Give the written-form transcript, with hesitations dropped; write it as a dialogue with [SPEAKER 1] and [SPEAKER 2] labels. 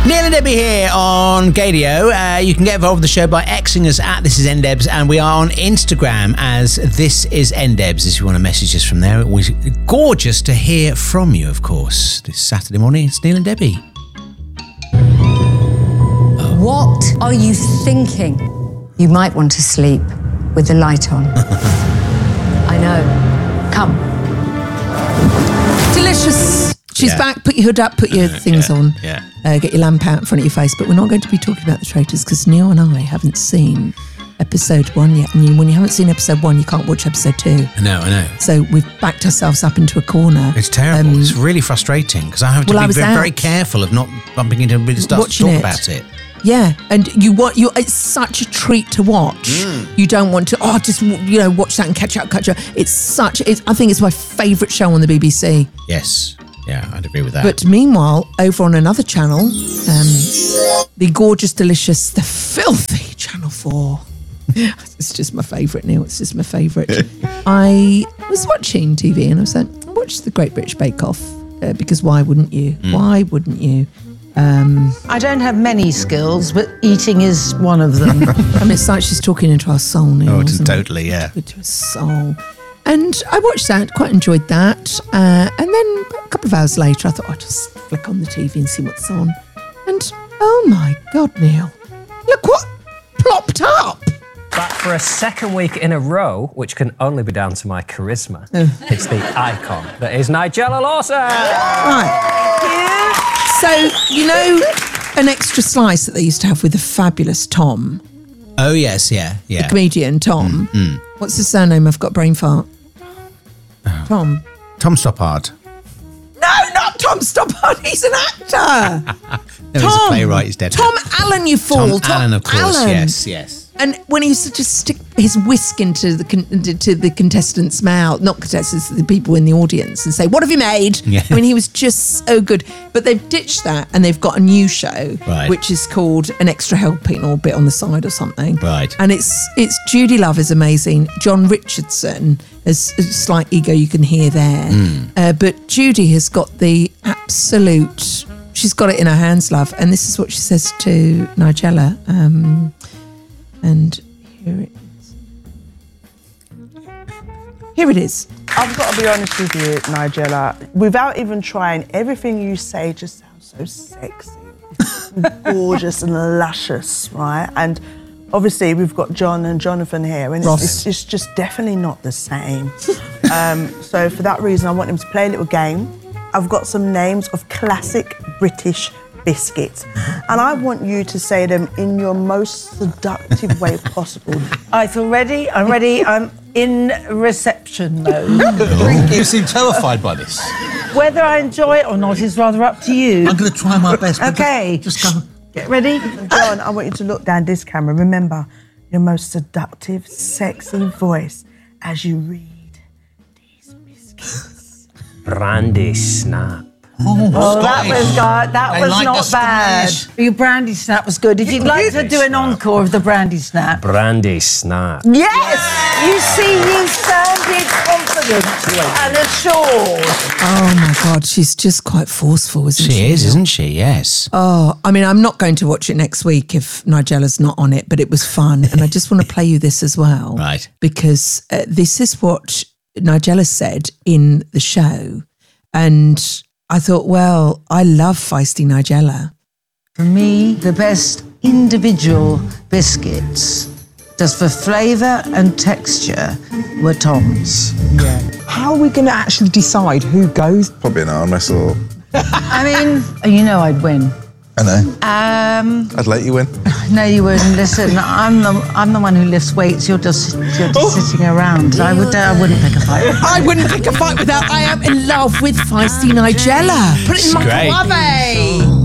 [SPEAKER 1] Neil and Debbie here on Gadio. You can get involved with the show by Xing us at This Is NDebs, and we are on Instagram as This Is NDebs if you want to message us from there. It was gorgeous to hear from you, of course. This Saturday morning, it's Neil and Debbie.
[SPEAKER 2] What are you thinking? You might want to sleep with the light on. I know. Come.
[SPEAKER 3] Delicious. She's back. Put your hood up, put your things on.
[SPEAKER 1] Yeah.
[SPEAKER 3] Get your lamp out in front of your face. But we're not going to be talking about The Traitors because Neil and I haven't seen episode 1 yet. And when you haven't seen episode 1, you can't watch episode 2.
[SPEAKER 1] I know.
[SPEAKER 3] So we've backed ourselves up into a corner.
[SPEAKER 1] It's terrible. It's really frustrating because I have to be very careful of not bumping into everybody that starts to talk about it.
[SPEAKER 3] Yeah, and it's such a treat to watch. You don't want to watch that and catch up. I think it's my favourite show on the BBC.
[SPEAKER 1] Yes. Yeah, I'd agree with that.
[SPEAKER 3] But meanwhile, over on another channel, the gorgeous, delicious, the filthy Channel 4. It's just my favourite, Neil. It's just my favourite. I was watching TV and I was like, I watched the Great British Bake Off because why wouldn't you? Why wouldn't you?
[SPEAKER 4] I don't have many skills, but eating is one of them.
[SPEAKER 3] I mean, it's like she's talking into our soul, Neil.
[SPEAKER 1] Oh, totally, yeah.
[SPEAKER 3] Into her soul. And I watched that, quite enjoyed that. And then a couple of hours later, I thought I'd just flick on the TV and see what's on. And, oh my God, Neil, look what plopped up.
[SPEAKER 5] But for a second week in a row, which can only be down to my charisma, it's the icon that is Nigella Lawson.
[SPEAKER 3] Right. So, you know an extra slice that they used to have with the fabulous Tom?
[SPEAKER 1] Oh, yes, yeah.
[SPEAKER 3] The comedian, Tom. What's his surname? I've got brain fart. Tom
[SPEAKER 1] Stoppard.
[SPEAKER 3] No, not Tom Stoppard. He's an actor.
[SPEAKER 1] No, he's a playwright. He's dead.
[SPEAKER 3] Tom Allen, you fool.
[SPEAKER 1] Tom Allen, of course.
[SPEAKER 3] Allen.
[SPEAKER 1] Yes.
[SPEAKER 3] And when he used to just stick his whisk into the contestants' mouth, not contestants, the people in the audience, and say, "What have you made?"
[SPEAKER 1] Yeah.
[SPEAKER 3] I mean, he was just so good. But they've ditched that and they've got a new show, which is called An Extra Helping or a Bit on the Side or something.
[SPEAKER 1] Right.
[SPEAKER 3] And it's Judy Love is amazing. John Richardson has a slight ego you can hear there. But Judy has got the absolute. She's got it in her hands, love. And this is what she says to Nigella. And here it is. Here it is.
[SPEAKER 6] I've got to be honest with you, Nigella. Without even trying, everything you say just sounds so sexy, gorgeous and luscious, right? And obviously we've got John and Jonathan here, and it's just definitely not the same. So for that reason, I want him to play a little game. I've got some names of classic British biscuits, and I want you to say them in your most seductive way possible.
[SPEAKER 4] I feel ready. I'm ready. I'm in reception mode.
[SPEAKER 7] You seem terrified by this.
[SPEAKER 4] Whether I enjoy it or not is rather up to you.
[SPEAKER 7] I'm going to try my best.
[SPEAKER 4] Okay.
[SPEAKER 7] Just come.
[SPEAKER 4] Get ready.
[SPEAKER 6] John, I want you to look down this camera. Remember your most seductive, sexy voice as you read these biscuits.
[SPEAKER 5] Brandy Snap.
[SPEAKER 4] That was not bad. Your brandy snap was good. If you'd like to do an encore of the brandy snap.
[SPEAKER 5] Brandy Snap.
[SPEAKER 4] Yes! You see, you sounded confident and assured.
[SPEAKER 3] Oh my God, she's just quite forceful, isn't she?
[SPEAKER 1] She is, isn't she? Yes.
[SPEAKER 3] Oh, I mean, I'm not going to watch it next week if Nigella's not on it, but it was fun. And I just want to play you this as well.
[SPEAKER 1] Right.
[SPEAKER 3] Because this is what Nigella said in the show. And I thought, well, I love feisty Nigella.
[SPEAKER 4] For me, the best individual biscuits, just for flavour and texture, were Tom's.
[SPEAKER 8] Yeah. How are we going to actually decide who goes?
[SPEAKER 9] Probably an arm wrestle.
[SPEAKER 4] I mean, you know I'd win.
[SPEAKER 9] I know. I'd let you win.
[SPEAKER 4] No, you wouldn't. Listen, I'm the one who lifts weights. You're just sitting around. I wouldn't pick a fight.
[SPEAKER 3] I wouldn't pick a fight without. I am in love with feisty Nigella. Put it in my
[SPEAKER 1] Great.
[SPEAKER 3] Mojave.